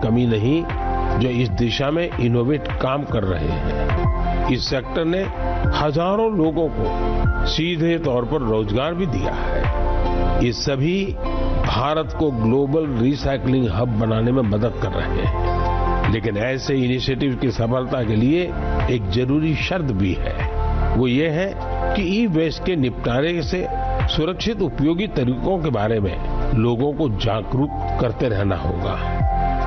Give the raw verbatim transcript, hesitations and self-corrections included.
कमी नहीं जो इस दिशा में इनोवेट काम कर रहे हैं। इस सेक्टर ने हजारों लोगों को सीधे तौर पर रोजगार भी दिया है। ये सभी भारत को ग्लोबल रिसाइकलिंग हब बनाने में मदद कर रहे हैं। लेकिन ऐसे इनिशिएटिव की सफलता के लिए एक जरूरी शर्त भी है। वो ये है कि ई वेस्ट के निपटारे से सुरक्षित उपयोगी तरीकों के बारे में लोगों को जागरूक करते रहना होगा।